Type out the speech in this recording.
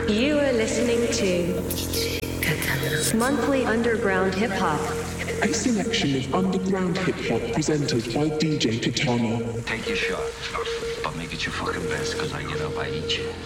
You are listening to Monthly Underground Hip Hop. A selection of underground hip hop presented by DJ Katana. Take your shot, but make it your fucking best, cause I get up, I eat you.